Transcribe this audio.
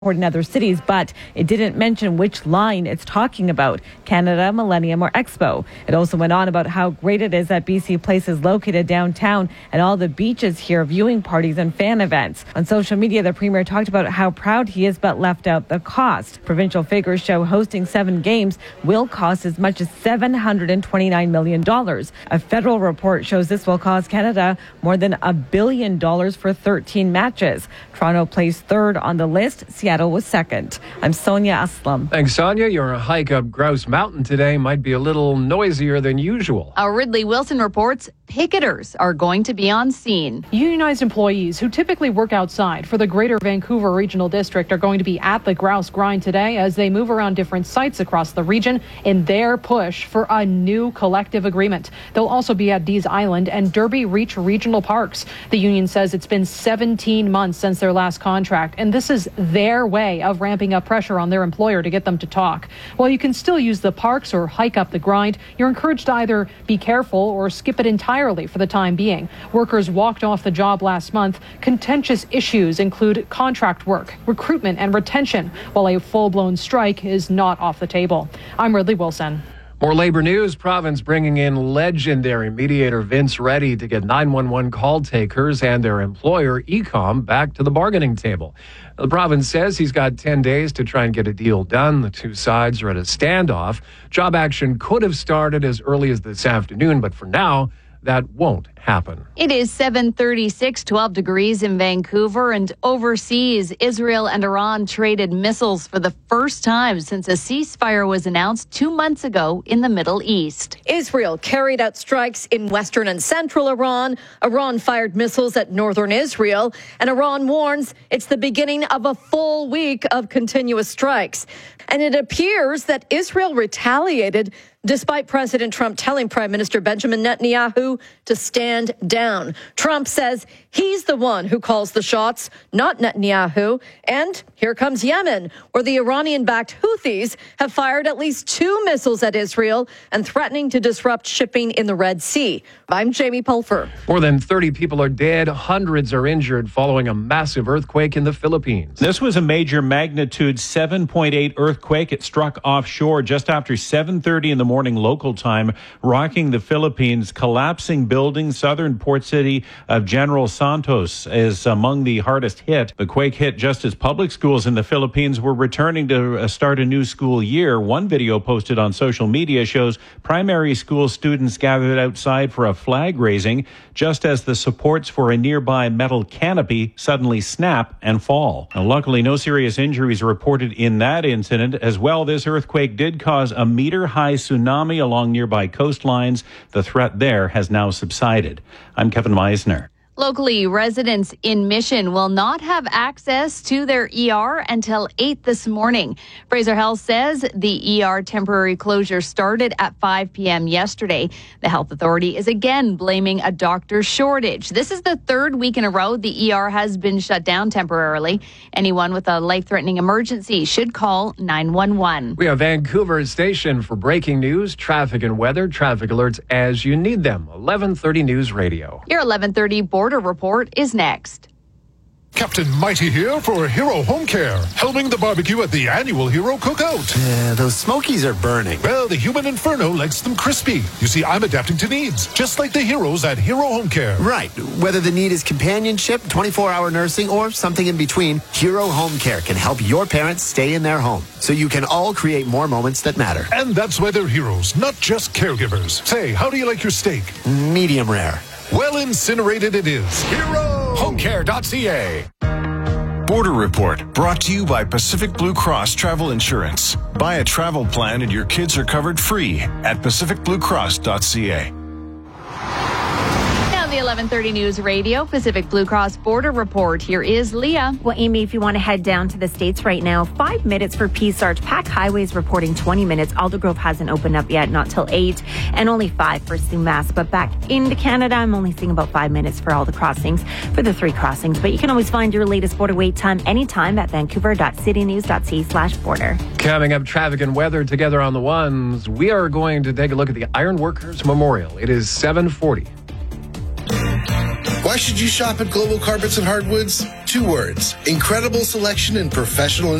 in other cities, but it didn't mention which line it's talking about, Canada, Millennium, or Expo. It also went on about how great it is that BC Place is located downtown and all the beaches here, viewing parties and fan events. On social media, the Premier talked about how proud he is, but left out the cost. Provincial figures show hosting 7 games will cost as much as $729 million. A federal report shows this will cost Canada more than $1 billion for 13 matches. Toronto placed third on the list. Seattle was second. I'm Sonia Aslam. Thanks, Sonia. Your hike up Grouse Mountain today might be a little noisier than usual. Our Ridley Wilson reports picketers are going to be on scene. Unionized employees who typically work outside for the Greater Vancouver Regional District are going to be at the Grouse Grind today as they move around different sites across the region in their push for a new collective agreement. They'll also be at Dease Island and Derby Reach Regional Parks. The union says it's been 17 months since their last contract, and this is their way of ramping up pressure on their employer to get them to talk. While you can still use the parks or hike up the grind, you're encouraged to either be careful or skip it entirely for the time being. Workers walked off the job last month. Contentious issues include contract work, recruitment, and retention, while a full-blown strike is not off the table. I'm Ridley Wilson. More labor news. Province bringing in legendary mediator Vince Reddy to get 911 call takers and their employer, Ecom, back to the bargaining table. The province says he's got 10 days to try and get a deal done. The two sides are at a standoff. Job action could have started as early as this afternoon, but for now, that won't happen. It is 7:36, 12 degrees in Vancouver, and overseas, Israel and Iran traded missiles for the first time since a ceasefire was announced 2 months ago in the Middle East. Israel carried out strikes in western and central Iran. Iran fired missiles at northern Israel, and Iran warns it's the beginning of a full week of continuous strikes. And it appears that Israel retaliated despite President Trump telling Prime Minister Benjamin Netanyahu to stand down. Trump says he's the one who calls the shots, not Netanyahu. And here comes Yemen, where the Iranian-backed Houthis have fired at least 2 missiles at Israel and threatening to disrupt shipping in the Red Sea. I'm Jamie Pulfer. More than 30 people are dead. Hundreds are injured following a massive earthquake in the Philippines. This was a major magnitude 7.8 earthquake. It struck offshore just after 7:30 in the morning local time, rocking the Philippines. Collapsing buildings. Southern port city of General Santos is among the hardest hit. The quake hit just as public schools in the Philippines were returning to start a new school year. One video posted on social media shows primary school students gathered outside for a flag raising just as the supports for a nearby metal canopy suddenly snap and fall. Now, luckily, no serious injuries reported in that incident. As well, this earthquake did cause a meter-high tsunami along nearby coastlines. The threat there has now subsided. I'm Kevin Meisner. Locally, residents in Mission will not have access to their ER until 8 this morning. Fraser Health says the ER temporary closure started at 5 p.m. yesterday. The health authority is again blaming a doctor shortage. This is the 3rd week in a row the ER has been shut down temporarily. Anyone with a life-threatening emergency should call 911. We have Vancouver Station for breaking news, traffic and weather. Traffic alerts as you need them. 11:30 News Radio. Your 11:30 Border Report is next. Captain Mighty here for Hero Home Care, helming the barbecue at the annual Hero Cookout. Yeah, those smokies are burning. Well, the human inferno likes them crispy. You see, I'm adapting to needs, just like the heroes at Hero Home Care. Right. Whether the need is companionship, 24-hour nursing, or something in between, Hero Home Care can help your parents stay in their home, so you can all create more moments that matter. And that's why they're heroes, not just caregivers. Say, how do you like your steak? Medium rare. Well incinerated it is. HeroHomeCare.ca. Border Report, brought to you by Pacific Blue Cross Travel Insurance. Buy a travel plan and your kids are covered free at pacificbluecross.ca. The 11:30 News Radio Pacific Blue Cross Border Report. Here is Leah. Well, Amy, if you want to head down to the States right now, 5 minutes for Peace Arch. Pack Highways reporting 20 minutes. Aldergrove hasn't opened up yet, not till 8, and only 5 for Sumas. But back into Canada, I'm only seeing about 5 minutes for all the crossings, for the 3 crossings. But you can always find your latest border wait time anytime at vancouver.citynews.ca/border. Coming up, traffic and weather together on the ones. We are going to take a look at the Ironworkers Memorial. It is 7:40. Why should you shop at Global Carpets and Hardwoods? 2 words. Incredible selection and professional